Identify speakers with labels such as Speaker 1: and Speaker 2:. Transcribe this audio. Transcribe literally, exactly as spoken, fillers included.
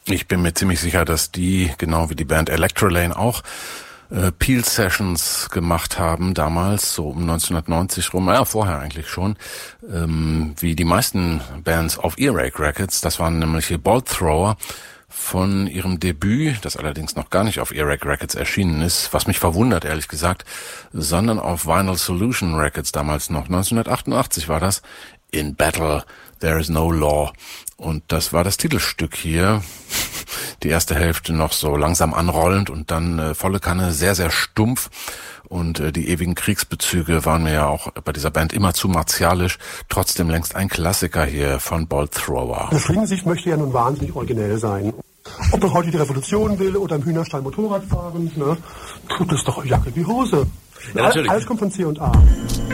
Speaker 1: Ich bin mir ziemlich sicher, dass die, genau wie die Band Electrolane auch, äh, Peel Sessions gemacht haben, damals, so um neunzehnhundertneunzig rum, ja, vorher eigentlich schon, ähm, wie die meisten Bands auf Earache Records. Das waren nämlich die Bolt Thrower von ihrem Debüt, das allerdings noch gar nicht auf Earache Records erschienen ist, was mich verwundert, ehrlich gesagt, sondern auf Vinyl Solution Records, damals noch neunzehnhundertachtundachtzig war das, In Battle There Is No Law. Und das war das Titelstück hier. Die erste Hälfte noch so langsam anrollend und dann äh, volle Kanne, sehr, sehr stumpf. Und äh, die ewigen Kriegsbezüge waren mir ja auch bei dieser Band immer zu martialisch. Trotzdem längst ein Klassiker hier von Bolt Thrower.
Speaker 2: Das Schlingensicht möchte ja nun wahnsinnig originell sein. Ob man heute die Revolution will oder im Hühnerstall Motorrad fahren, ne? Tut es doch Jacke wie Hose.
Speaker 1: Ja, natürlich.
Speaker 2: Alles kommt von C und A.